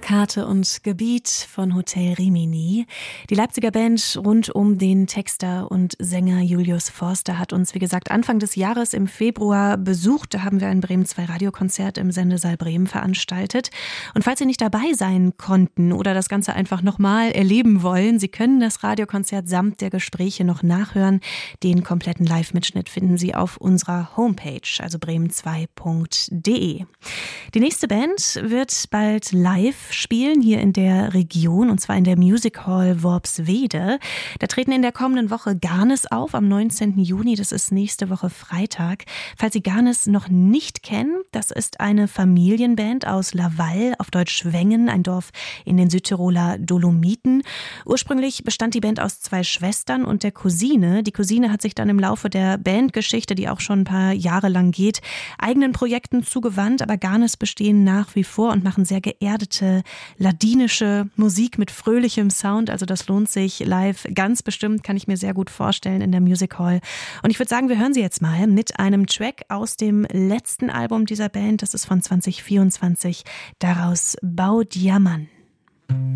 Karte und Gebiet von Hotel Rimini. Die Leipziger Band rund um den Texter und Sänger Julius Forster hat uns, wie gesagt, Anfang des Jahres im Februar besucht. Da haben wir ein Bremen 2 Radiokonzert im Sendesaal Bremen veranstaltet. Und falls Sie nicht dabei sein konnten oder das Ganze einfach nochmal erleben wollen, Sie können das Radiokonzert samt der Gespräche noch nachhören. Den kompletten Live-Mitschnitt finden Sie auf unserer Homepage, also bremen2.de. Die nächste Band wird bald live spielen hier in der Region, und zwar in der Music Hall Worpswede. Da treten in der kommenden Woche Garnes auf, am 19. Juni, das ist nächste Woche Freitag. Falls Sie Garnes noch nicht kennen, das ist eine Familienband aus Laval, auf Deutsch Wengen, ein Dorf in den Südtiroler Dolomiten. Ursprünglich bestand die Band aus 2 Schwestern und der Cousine. Die Cousine hat sich dann im Laufe der Bandgeschichte, die auch schon ein paar Jahre lang geht, eigenen Projekten zugewandt, aber Garnes bestehen nach wie vor und machen sehr geerdete, ladinische Musik mit fröhlichem Sound. Also das lohnt sich live ganz bestimmt, kann ich mir sehr gut vorstellen in der Music Hall. Und ich würde sagen, wir hören sie jetzt mal mit einem Track aus dem letzten Album dieser Band. Das ist von 2024, daraus Bau Diamant.